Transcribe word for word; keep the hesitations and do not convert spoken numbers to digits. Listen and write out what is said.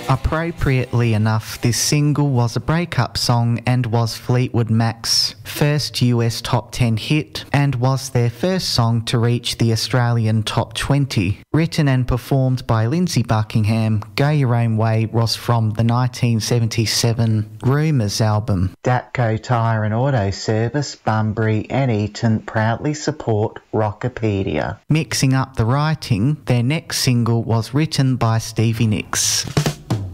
Appropriately enough, this single was a breakup song and was Fleetwood Mac's first U S top ten hit and was their first song to reach the Australian top twenty. Written and performed by Lindsey Buckingham, Go Your Own Way was from the nineteen seventy-seven Rumours album. Datco Tyre and Auto Service, Bunbury and Eaton proudly support Rockopedia. Mixing up the writing, their next single was written by Stevie Nicks.